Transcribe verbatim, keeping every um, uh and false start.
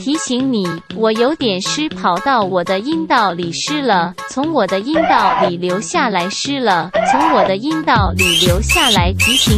提醒你，我有点湿跑到我的阴道里湿了，从我的阴道里流下来湿了，从我的阴道里流下来，提醒